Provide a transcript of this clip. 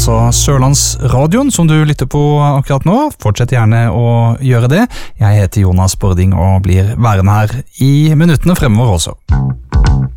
altså Sørlandsradioen som du lytter på akkurat nå. Fortsett gjerne å gjøre det. Jeg heter Jonas Bording og blir værende her i minuttene fremover også.